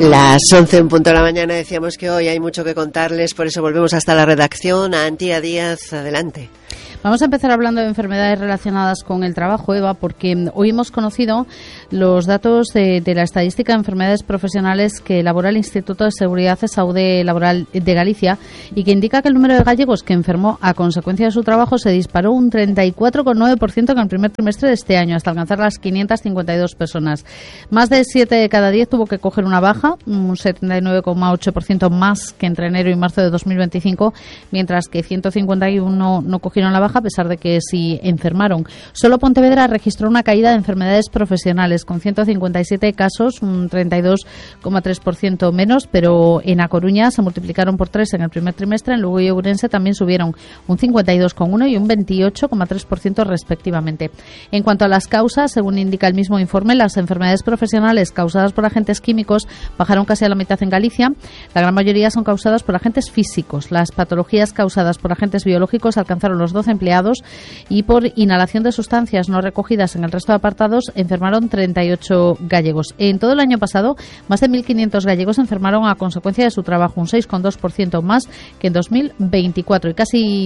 Las 11 en punto de la mañana. Decíamos que hoy hay mucho que contarles, por eso volvemos hasta la redacción. Antía Díaz, adelante. Vamos a empezar hablando de enfermedades relacionadas con el trabajo, Eva, porque hoy hemos conocido los datos de la estadística de enfermedades profesionales que elabora el Instituto de Seguridad y Salud Laboral de Galicia y que indica que el número de gallegos que enfermó a consecuencia de su trabajo se disparó un 34,9% en el primer trimestre de este año, hasta alcanzar las 552 personas. Más de 7 de cada 10 tuvo que coger una baja, un 79,8% más que entre enero y marzo de 2025, mientras que 151 no cogieron la baja, a pesar de que sí enfermaron. Solo Pontevedra registró una caída de enfermedades profesionales, con 157 casos, un 32,3% menos, pero en A Coruña se multiplicaron por 3 en el primer trimestre, en Lugo y Ourense también subieron un 52,1% y un 28,3% respectivamente. En cuanto a las causas, según indica el mismo informe, las enfermedades profesionales causadas por agentes químicos bajaron casi a la mitad en Galicia. La gran mayoría son causadas por agentes físicos. Las patologías causadas por agentes biológicos alcanzaron los 12 empleados y por inhalación de sustancias no recogidas en el resto de apartados enfermaron 38 gallegos. En todo el año pasado, más de 1.500 gallegos enfermaron a consecuencia de su trabajo, un 6,2% más que en 2024, y casi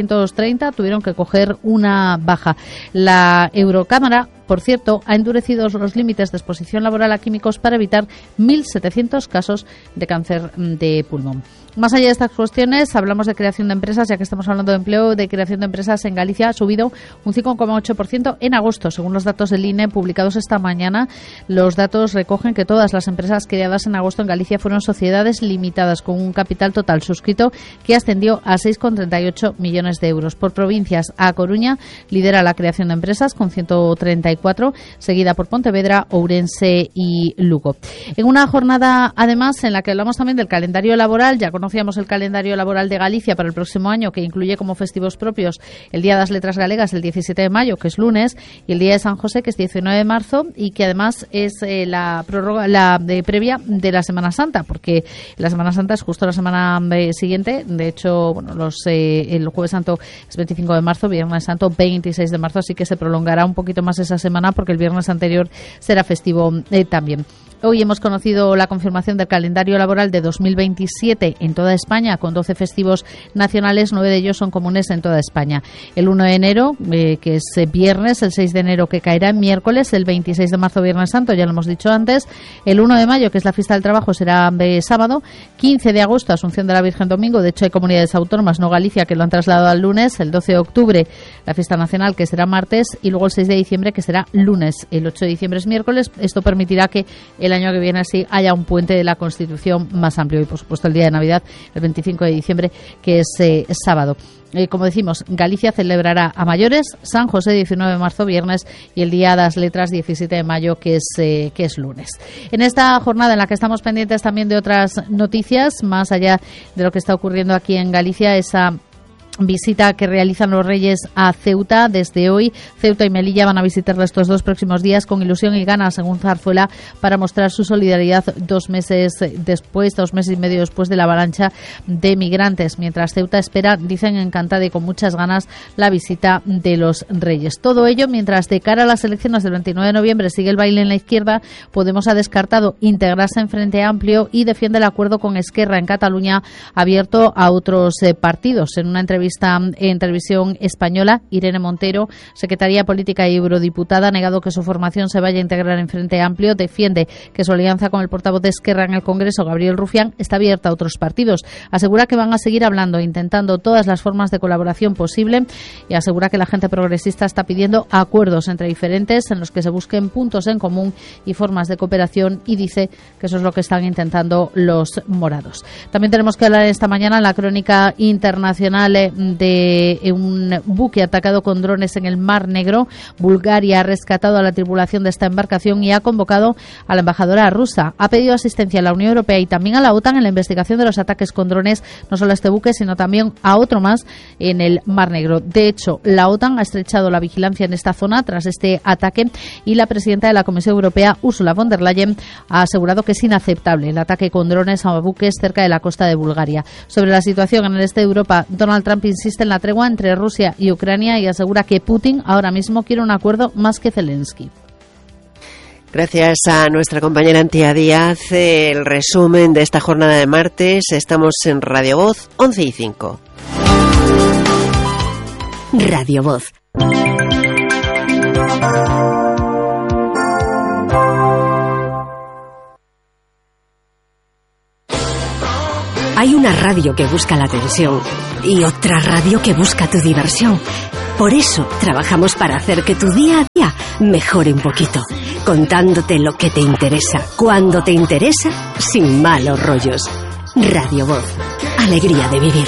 930 tuvieron que coger una baja. La Eurocámara, por cierto, ha endurecido los límites de exposición laboral a químicos para evitar 1.700 casos de cáncer de pulmón. Más allá de estas cuestiones, hablamos de creación de empresas, ya que estamos hablando de empleo. De creación de empresas en Galicia ha subido un 5,8% en agosto, según los datos del INE publicados esta mañana. Los datos recogen que todas las empresas creadas en agosto en Galicia fueron sociedades limitadas con un capital total suscrito que ascendió a 6,38 millones de euros. Por provincias, A Coruña lidera la creación de empresas con 134, seguida por Pontevedra, Ourense y Lugo. En una jornada, además, en la que hablamos también del calendario laboral. Ya conocíamos el calendario laboral de Galicia para el próximo año, que incluye como festivos propios el Día de las Letras Galegas, el 17 de mayo, que es lunes, y el Día de San José, que es 19 de marzo, y que además es la previa de la Semana Santa, porque la Semana Santa es justo la semana siguiente. De hecho, bueno, el Jueves Santo es 25 de marzo, Viernes Santo 26 de marzo, así que se prolongará un poquito más esa semana porque el viernes anterior será festivo también. Hoy hemos conocido la confirmación del calendario laboral de 2027 en toda España, con 12 festivos nacionales, 9 de ellos son comunes en toda España. El 1 de enero, que es viernes, el 6 de enero, que caerá en miércoles, el 26 de marzo, Viernes Santo, ya lo hemos dicho antes, el 1 de mayo, que es la fiesta del trabajo, será sábado, 15 de agosto, Asunción de la Virgen domingo, de hecho hay comunidades autónomas, no Galicia, que lo han trasladado al lunes, el 12 de octubre, la fiesta nacional, que será martes, y luego el 6 de diciembre, que será lunes, el 8 de diciembre es miércoles. Esto permitirá que el año que viene así haya un puente de la Constitución más amplio y, por supuesto, el día de Navidad, el 25 de diciembre, que es sábado. Como decimos, Galicia celebrará a mayores San José 19 de marzo, viernes, y el Día de las Letras 17 de mayo, que es lunes. En esta jornada en la que estamos pendientes también de otras noticias, más allá de lo que está ocurriendo aquí en Galicia, esa visita que realizan los Reyes a Ceuta. Desde hoy, Ceuta y Melilla van a visitarla estos 2 próximos días con ilusión y ganas, según Zarzuela, para mostrar su solidaridad 2 meses y medio después de la avalancha de migrantes. Mientras Ceuta espera, dicen, encantada y con muchas ganas, la visita de los Reyes. Todo ello mientras, de cara a las elecciones del 29 de noviembre, sigue el baile en la izquierda. Podemos ha descartado integrarse en Frente Amplio y defiende el acuerdo con Esquerra en Cataluña, abierto a otros partidos. En una entrevista en televisión española, Irene Montero, secretaria política y eurodiputada, ha negado que su formación se vaya a integrar en Frente Amplio. Defiende que su alianza con el portavoz de Esquerra en el Congreso, Gabriel Rufián, está abierta a otros partidos. Asegura que van a seguir hablando, intentando todas las formas de colaboración posible, y asegura que la gente progresista está pidiendo acuerdos entre diferentes en los que se busquen puntos en común y formas de cooperación, y dice que eso es lo que están intentando los morados. También tenemos que hablar esta mañana en la crónica internacional de un buque atacado con drones en el Mar Negro. Bulgaria ha rescatado a la tripulación de esta embarcación y ha convocado a la embajadora rusa. Ha pedido asistencia a la Unión Europea y también a la OTAN en la investigación de los ataques con drones, no solo a este buque, sino también a otro más en el Mar Negro. De hecho, la OTAN ha estrechado la vigilancia en esta zona tras este ataque, y la presidenta de la Comisión Europea, Ursula von der Leyen, ha asegurado que es inaceptable el ataque con drones a buques cerca de la costa de Bulgaria. Sobre la situación en el este de Europa, Donald Trump insiste en la tregua entre Rusia y Ucrania y asegura que Putin ahora mismo quiere un acuerdo más que Zelensky. Gracias a nuestra compañera Antía Díaz, el resumen de esta jornada de martes. Estamos en Radio Voz 11:05. Radio Voz. Hay una radio que busca la atención y otra radio que busca tu diversión. Por eso trabajamos para hacer que tu día a día mejore un poquito, contándote lo que te interesa, cuando te interesa, sin malos rollos. Radio Voz. Alegría de vivir.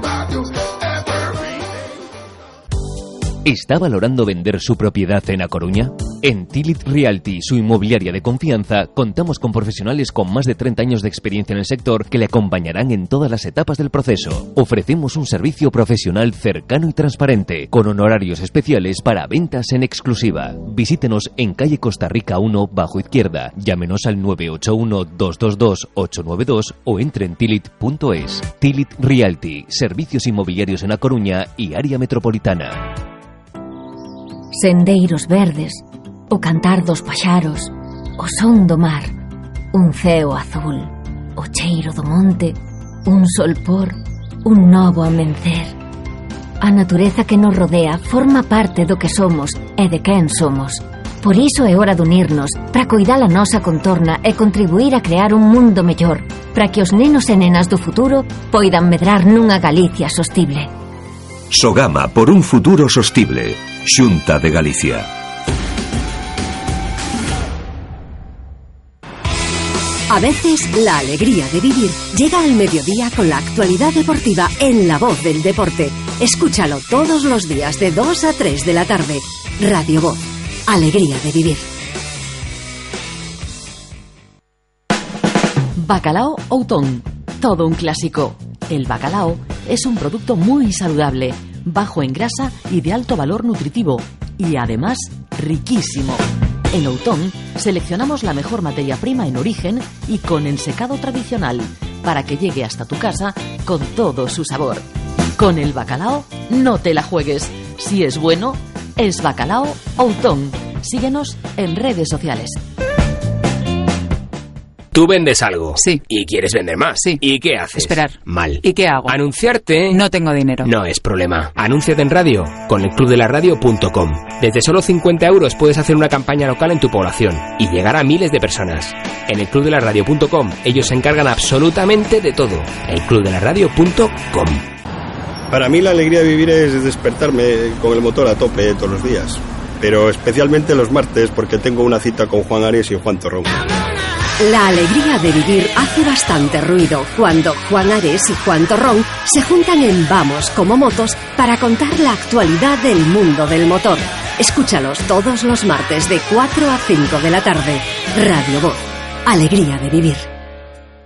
¿Está valorando vender su propiedad en A Coruña? En Tilit Realty, su inmobiliaria de confianza, contamos con profesionales con más de 30 años de experiencia en el sector que le acompañarán en todas las etapas del proceso. Ofrecemos un servicio profesional cercano y transparente, con honorarios especiales para ventas en exclusiva. Visítenos en calle Costa Rica 1, bajo izquierda. Llámenos al 981-222-892 o entre en tilit.es. Tilit Realty, servicios inmobiliarios en A Coruña y área metropolitana. Sendeiros verdes, o cantar dos paxaros, o son do mar, un ceo azul, o cheiro do monte, un solpor, un novo amencer. A natureza que nos rodea forma parte do que somos e de quen somos. Por iso é hora de unirnos para coidar a nosa contorna e contribuir a crear un mundo mellor, para que os nenos e nenas do futuro poidan medrar nunha Galicia sostible. Sogama por un futuro sostible. Xunta de Galicia. A veces la alegría de vivir llega al mediodía con la actualidad deportiva en La Voz del Deporte. Escúchalo todos los días de 2 a 3 de la tarde. Radio Voz. Alegría de vivir. Bacalao Outón. Todo un clásico. El bacalao es un producto muy saludable, bajo en grasa y de alto valor nutritivo, y además riquísimo. En Outón seleccionamos la mejor materia prima en origen y con ensecado tradicional, para que llegue hasta tu casa con todo su sabor. Con el bacalao no te la juegues. Si es bueno, es Bacalao Outón. Síguenos en redes sociales. Tú vendes algo. Sí. Y quieres vender más. Sí. ¿Y qué haces? Esperar. Mal. ¿Y qué hago? Anunciarte. No tengo dinero. No es problema. Anúnciate en radio con elclubdelaradio.com. Desde solo 50 euros puedes hacer una campaña local en tu población y llegar a miles de personas. En elclubdelaradio.com ellos se encargan absolutamente de todo. elclubdelaradio.com. Para mí la alegría de vivir es despertarme con el motor a tope todos los días. Pero especialmente los martes porque tengo una cita con Juan Ares y Juan Torrón. La alegría de vivir hace bastante ruido cuando Juan Ares y Juan Torrón se juntan en Vamos como Motos para contar la actualidad del mundo del motor. Escúchalos todos los martes de 4 a 5 de la tarde. Radio Voz. Alegría de vivir.